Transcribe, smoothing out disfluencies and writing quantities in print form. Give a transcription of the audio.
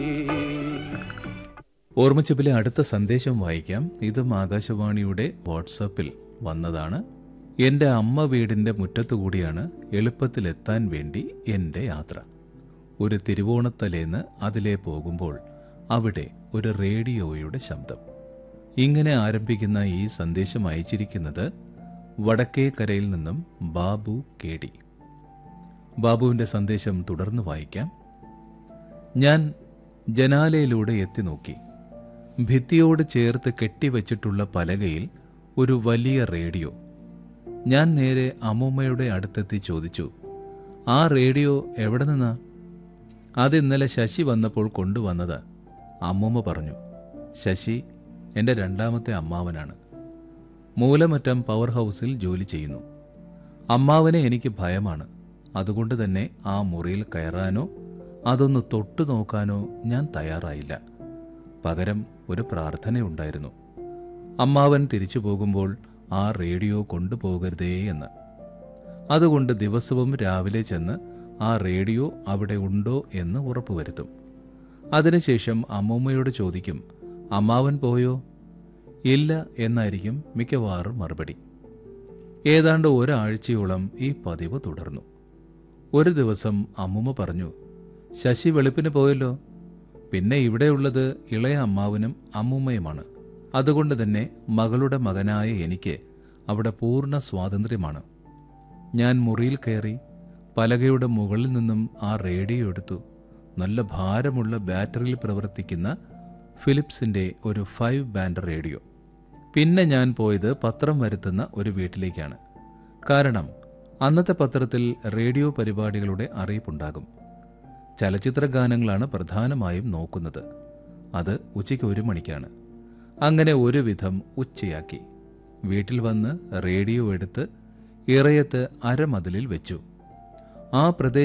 ഓർമ്മച്ചപ്പിലെ അടുത്ത സന്ദേശം വായിക്കാം. ഇതും ആകാശവാണിയുടെ വാട്സാപ്പിൽ വന്നതാണ്. എൻ്റെ അമ്മ വീടിൻ്റെ മുറ്റത്തുകൂടിയാണ് എളുപ്പത്തിലെത്താൻ വേണ്ടി എൻ്റെ യാത്ര. ഒരു തിരുവോണത്തലേന്ന് അതിലേ പോകുമ്പോൾ അവിടെ ഒരു റേഡിയോയുടെ ശബ്ദം. ഇങ്ങനെ ആരംഭിക്കുന്ന ഈ സന്ദേശം അയച്ചിരിക്കുന്നത് വടക്കേക്കരയിൽ നിന്നും ബാബു കേടി. ബാബുവിൻ്റെ സന്ദേശം തുടർന്ന് വായിക്കാം. ഞാൻ ജനാലയിലൂടെ എത്തി നോക്കി. ഭിത്തിയോട് ചേർത്ത് കെട്ടിവച്ചിട്ടുള്ള പലകയിൽ ഒരു വലിയ റേഡിയോ. ഞാൻ നേരെ അമ്മൂമ്മയുടെ അടുത്തെത്തി ചോദിച്ചു, ആ റേഡിയോ എവിടെ നിന്നാ? അത് ഇന്നലെ ശശി വന്നപ്പോൾ കൊണ്ടുവന്നത്. അമ്മൂമ്മ പറഞ്ഞു, ശശി എൻ്റെ രണ്ടാമത്തെ അമ്മാവനാണ്. മൂലമറ്റം പവർ ഹൗസിൽ ജോലി ചെയ്യുന്നു. അമ്മാവനെ എനിക്ക് ഭയമാണ്. അതുകൊണ്ട് തന്നെ ആ മുറിയിൽ കയറാനോ അതൊന്ന് തൊട്ടു നോക്കാനോ ഞാൻ തയ്യാറായില്ല. പകരം ഒരു പ്രാർത്ഥനയുണ്ടായിരുന്നു, അമ്മാവൻ തിരിച്ചു പോകുമ്പോൾ ആ റേഡിയോ കൊണ്ടുപോകരുതേ എന്ന്. അതുകൊണ്ട് ദിവസവും രാവിലെ ചെന്ന് ആ റേഡിയോ അവിടെ ഉണ്ടോ എന്ന് ഉറപ്പുവരുത്തും. അതിനുശേഷം അമ്മൂമ്മയോട് ചോദിക്കും, അമ്മാവൻ പോയോ? ഇല്ല എന്നായിരിക്കും മിക്കവാറും മറുപടി. ഏതാണ്ട് ഒരാഴ്ചയോളം ഈ പതിവ് തുടർന്നു. ഒരു ദിവസം അമ്മൂമ്മ പറഞ്ഞു, ശശി വെളുപ്പിന് പോയല്ലോ. പിന്നെ ഇവിടെയുള്ളത് ഇളയ അമ്മാവനും അമ്മൂമ്മയുമാണ്. അതുകൊണ്ട് തന്നെ മകളുടെ മകനായ എനിക്ക് അവിടെ പൂർണ്ണ സ്വാതന്ത്ര്യമാണ്. ഞാൻ മുറിയിൽ കയറി പലകയുടെ മുകളിൽ നിന്നും ആ റേഡിയോ എടുത്തു. നല്ല ഭാരമുള്ള ബാറ്ററിയിൽ പ്രവർത്തിക്കുന്ന ഫിലിപ്സിൻ്റെ ഒരു 5 ബാൻഡ് റേഡിയോ. പിന്നെ ഞാൻ പോയത് പത്രം വരുത്തുന്ന ഒരു വീട്ടിലേക്കാണ്. കാരണം അന്നത്തെ പത്രത്തിൽ റേഡിയോ പരിപാടികളുടെ അറിയിപ്പുണ്ടാകും. ചലച്ചിത്ര ഗാനങ്ങളാണ് പ്രധാനമായും നോക്കുന്നത്. അത് ഉച്ചയ്ക്ക് 1 മണിക്കാണ്. അങ്ങനെ ഒരുവിധം ഉച്ചയാക്കി. വീട്ടിൽ വന്ന് റേഡിയോ എടുത്ത് ഇറയത്ത് അരമതിലിൽ വെച്ചു. ആ പ്രദേശം